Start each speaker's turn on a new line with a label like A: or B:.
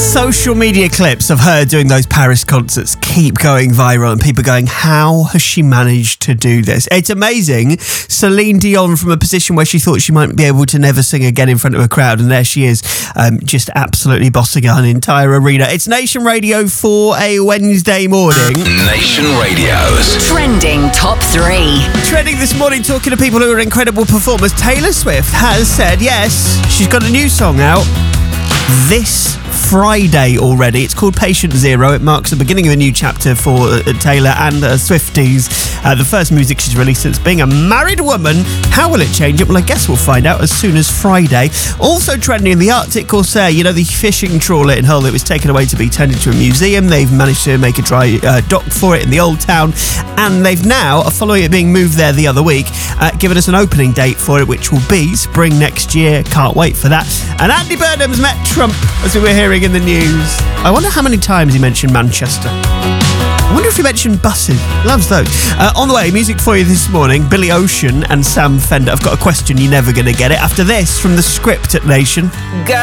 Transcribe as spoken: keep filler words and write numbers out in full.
A: Social media clips of her doing those Paris concerts keep going viral and people going, how has she managed to do this? It's amazing. Celine Dion from a position where she thought she might be able to never sing again in front of a crowd, and there she is, um, just absolutely bossing an entire arena. It's Nation Radio for a Wednesday morning.
B: Nation Radio's
C: Trending Top three.
A: Trending this morning, talking to people who are incredible performers. Taylor Swift has said, yes, she's got a new song out this Friday already. It's called Patient Zero. It marks the beginning of a new chapter for uh, Taylor and uh, Swifties. Uh, the first music she's released since being a married woman. How will it change it? Well, I guess we'll find out as soon as Friday. Also trending in the Arctic Corsair, you know, the fishing trawler in Hull that was taken away to be turned into a museum. They've managed to make a dry uh, dock for it in the old town, and they've now, following it being moved there the other week, uh, given us an opening date for it, which will be spring next year. Can't wait for that. And Andy Burnham's met Trump, as we were hearing in the news. I wonder how many times he mentioned Manchester. I wonder if he mentioned buses. Loves those. Uh, on the way, music for you this morning. Billy Ocean and Sam Fender. I've got a question, you're never going to get it. After this, from the Script at Nation.